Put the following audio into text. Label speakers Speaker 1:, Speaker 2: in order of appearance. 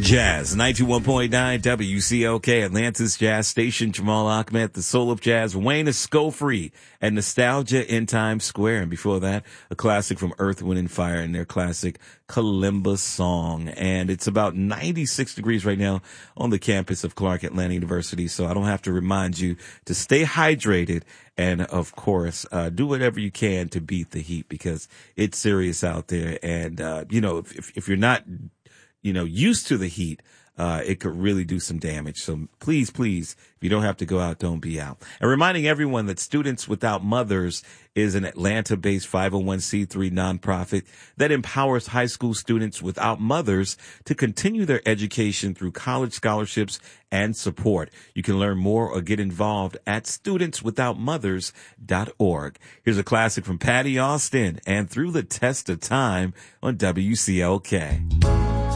Speaker 1: Jazz, 91.9 WCLK, Atlanta's Jazz Station. Jamal Ahmed, the soul of jazz. Wayne Escofree and Nostalgia in Times Square. And before that, a classic from Earth, Wind & Fire and their classic Kalimba Song. And it's about 96 degrees right now on the campus of Clark Atlanta University. So I don't have to remind you to stay hydrated. And of course, do whatever you can to beat the heat because it's serious out there. And, if you're not used to the heat, it could really do some damage. So please, if you don't have to go out, don't be out. And reminding everyone that Students Without Mothers is an Atlanta-based 501c3 nonprofit that empowers high school students without mothers to continue their education through college scholarships and support. You can learn more or get involved at studentswithoutmothers.org. Here's a classic from Patty Austin and Through the Test of Time on WCLK.